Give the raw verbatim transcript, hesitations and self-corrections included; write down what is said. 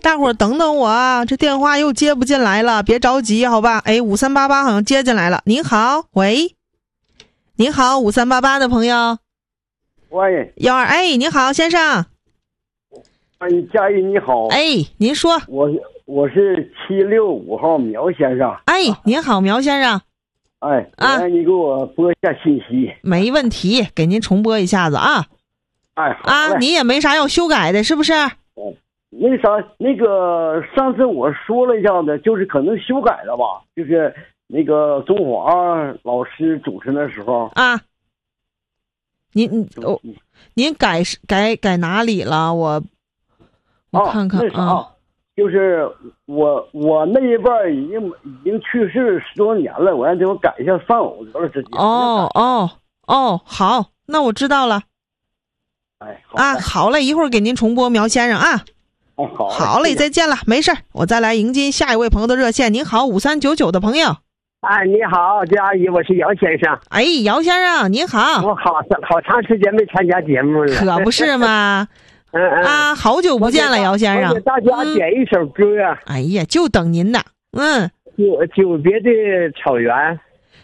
大伙儿等等我啊，这电话又接不进来了，别着急，好吧？哎，五三八八好像接进来了。您好，喂，您好，五三八八的朋友。 喂， 幺二，哎，您好，先生。 哎，佳怡你好。 哎，您说。 我我是七六五号苗先生。 哎，您好，苗先生。 哎， 啊， 来你给我播一下信息。 没问题，给您重播一下子啊。 哎，好啊，你也没啥要修改的，是不是？ 嗯，那个啥，那个上次我说了一下子，就是可能修改了吧，就是那个中华老师主持的时候啊。您哦，您改改改哪里了？我我看看啊。啊就是我我那一辈已经已经去世十多年了，我让他们改一下丧偶得了直接。 哦哦哦，好，那我知道了。 哎，好啊，好嘞，一会儿给您重播苗先生啊。 哦，好， 好嘞，再见了，没事，我再来迎接下一位朋友的热线。您好，五三九九的朋友。 哎，你好，佳怡，我是姚先生。 哎，姚先生您好。 我好好长时间没参加节目了。 可不是吗？ 嗯嗯啊，好久不见了，姚先生。 我给大家点一首歌。 嗯、哎呀，就等您的。嗯， 久久别的草原。